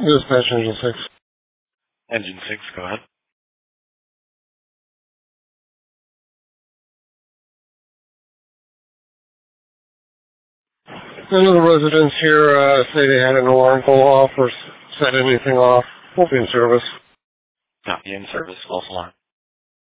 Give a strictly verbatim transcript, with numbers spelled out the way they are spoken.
Dispatch Engine six. Engine six, go ahead. None of the residents here uh, say they had an alarm go off or set anything off. We'll be in service. Copy in service, false alarm.